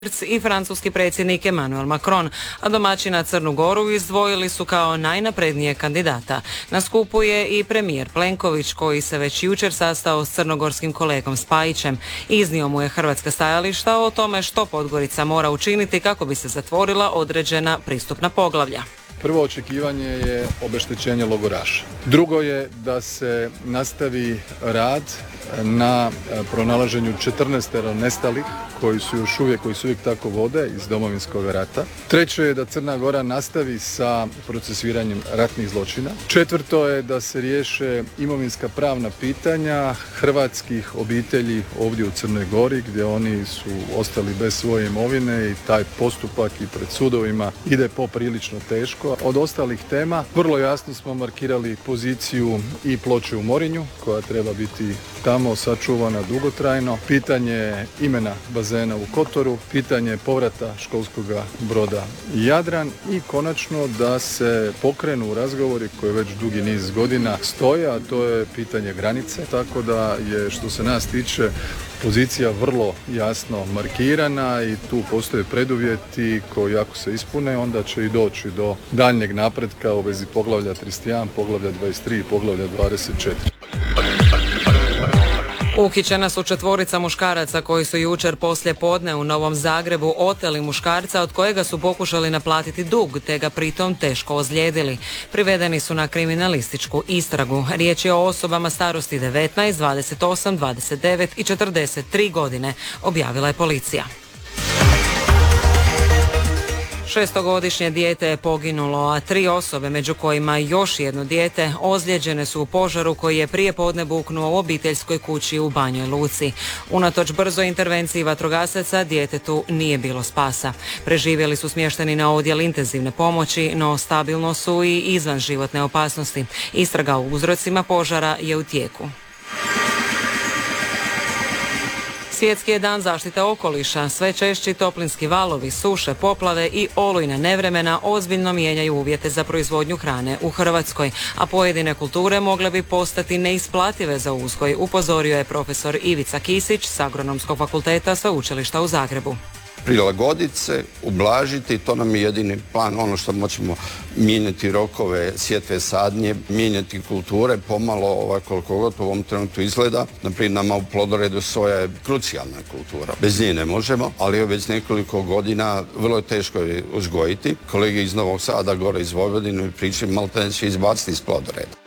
i francuski predsjednik Emmanuel Macron, a domaćina Crnu Goru izdvojili su kao najnaprednije kandidata. Na skupu je i premijer Plenković, koji se već jučer sastao s crnogorskim kolegom Spajićem. Iznio mu je hrvatska stajališta o tome što Podgorica mora učiniti kako bi se zatvorila određena pristupna poglavlja. Prvo očekivanje je obeštećenje logoraša. Drugo je da se nastavi rad na pronalaženju 14 nestalih koji su uvijek tako vode iz Domovinskog rata. Treće je da Crna Gora nastavi sa procesuiranjem ratnih zločina. Četvrto je da se riješe imovinska pravna pitanja hrvatskih obitelji ovdje u Crnoj Gori, gdje oni su ostali bez svoje imovine i taj postupak i pred sudovima ide poprilično teško. Od ostalih tema vrlo jasno smo markirali poziciju i Ploče u Morinju, koja treba biti tamo sačuvana dugotrajno, pitanje imena bazena u Kotoru, pitanje povrata školskog broda Jadran i konačno da se pokrenu razgovori koji već dugi niz godina stoje, a to je pitanje granice, tako da je što se nas tiče pozicija vrlo jasno markirana i tu postoje preduvjeti koji ako se ispune onda će i doći do daljnjeg napretka u vezi poglavlja 31, poglavlja 23 i poglavlja 24. Uhićena su 4 muškaraca koji su jučer poslije podne u Novom Zagrebu oteli muškarca od kojega su pokušali naplatiti dug, te ga pritom teško ozlijedili. Privedeni su na kriminalističku istragu. Riječ je o osobama starosti 19, 28, 29 i 43 godine, objavila je policija. 6-godišnje dijete je poginulo, a 3 osobe, među kojima još jedno dijete, ozlijeđene su u požaru koji je prije podne buknuo u obiteljskoj kući u Banjoj Luci. Unatoč brzoj intervenciji vatrogasaca djetetu nije bilo spasa. Preživjeli su smješteni na odjel intenzivne pomoći, no stabilno su i izvan životne opasnosti. Istraga o uzrocima požara je u tijeku. Svjetski je dan zaštite okoliša. Sve češći toplinski valovi, suše, poplave i olujna nevremena ozbiljno mijenjaju uvjete za proizvodnju hrane u Hrvatskoj, a pojedine kulture mogle bi postati neisplative za uzgoj, upozorio je profesor Ivica Kisić s Agronomskog fakulteta Sveučilišta u Zagrebu. Prilagoditi se, ublažiti, to nam je jedini plan, ono što moćemo mijenjati rokove, sjetve, sadnje, mijenjati kulture, pomalo koliko god u ovom trenutku izgleda. Naprijed nama u plodoredu soja je krucijalna kultura. Bez nje ne možemo, ali je već nekoliko godina vrlo je teško je uzgojiti. Kolege iz Novog Sada, gore iz Vojvodine, pričaju malo te će izbaciti iz plodoreda.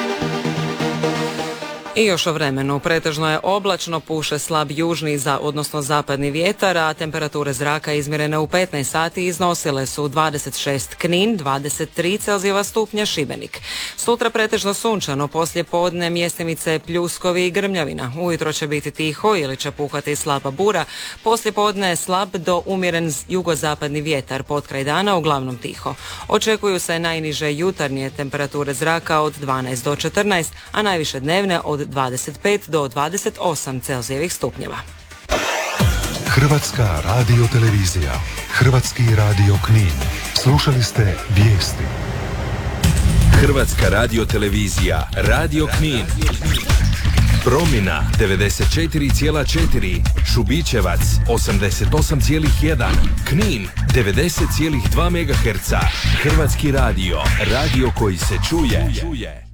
I još o vremenu. Pretežno je oblačno, puše slab južni, odnosno zapadni vjetar, a temperature zraka izmjerene u 15 sati iznosile su 26 Knin, 23 Celzijeva stupnja Šibenik. Sutra pretežno sunčano, poslije podne mjestimice pljuskovi i grmljavina. Ujutro će biti tiho ili će puhati slaba bura. Poslije podne je slab do umjeren jugozapadni vjetar, potkraj dana uglavnom tiho. Očekuju se najniže jutarnje temperature zraka od 12 do 14, a najviše dnevne od 25 do 28 Celzijevih stupnjeva. Hrvatska radiotelevizija, Hrvatski radio Knin. Slušali ste vijesti. Hrvatska radiotelevizija, Radio Knin. Promina 94,4, Šubićevac 88,1, Knin 90,2 MHz. Hrvatski radio, radio koji se čuje.